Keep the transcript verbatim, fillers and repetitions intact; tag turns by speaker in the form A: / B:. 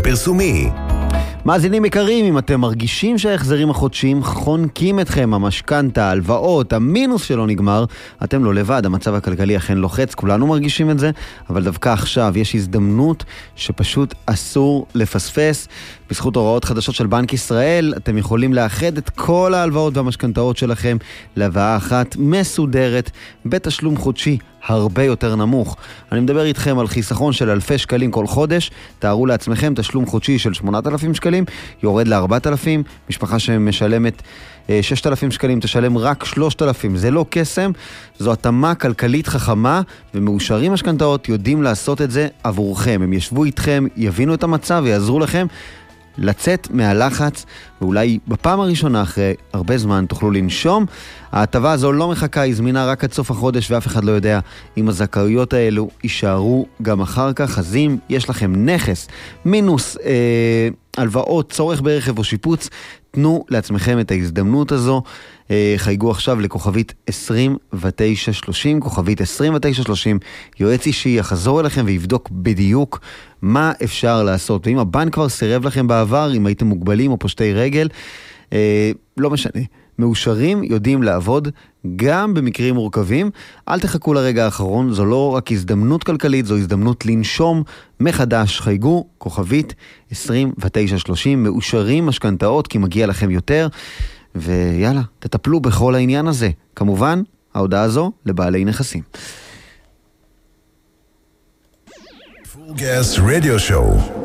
A: פרסומי.
B: מאזינים יקרים, אם אתם מרגישים שההחזרים החודשיים חונקים אתכם, המשכנתה, ההלוואות, המינוס שלא נגמר, אתם לא לבד, המצב הכלכלי אכן לוחץ, כולנו מרגישים את זה, אבל דווקא עכשיו יש הזדמנות שפשוט אסור לפספס. בזכות הוראות חדשות של בנק ישראל, אתם יכולים לאחד את כל ההלוואות והמשכנתאות שלכם להלוואה אחת מסודרת בתשלום חודשי הרבה יותר נמוך. אני מדבר איתכם על חיסכון של אלפי שקלים כל חודש. תארו לעצמכם תשלום חודשי של שמונת אלפים שקלים, יורד ל-ארבעת אלפים, משפחה שמשלמת ששת אלפים שקלים תשלם רק שלושת אלפים. זה לא קסם, זו התאמה כלכלית חכמה, ומאושרים משכנתאות יודעים לעשות את זה עבורכם. הם ישבו איתכם, יבינו את המצב ויעזרו לכם לצאת מהלחץ, ואולי בפעם הראשונה אחרי הרבה זמן תוכלו לנשום. ההטבה הזו לא מחכה, היא זמינה רק עד סוף החודש, ואף אחד לא יודע אם הזכאויות האלו יישארו גם אחר כך. אז אם יש לכם נכס מינוס אה, הלוואות, צורך ברכב או שיפוץ, תנו לעצמכם את ההזדמנות הזו. אה, חייגו עכשיו לכוכבית עשרים ותשע שלושים, כוכבית עשרים ותשע שלושים, יועץ אישי יחזור אליכם ויבדוק בדיוק מה אפשר לעשות. ואם הבנק כבר סירב לכם בעבר, אם הייתם מוגבלים או פושטי רגל, אה, לא משנה. מאושרים יודעים לעבוד גם במקרים מורכבים. אל תחכו לרגע האחרון, זו לא רק הזדמנות כלכלית, זו הזדמנות לנשום מחדש. חייגו, כוכבית עשרים ותשע שלושים, מאושרים משכנתאות כי מגיע לכם יותר, ויאללה, תטפלו בכל העניין הזה. כמובן, ההודעה הזו לבעלי נכסים.
A: Full Gas Radio Show.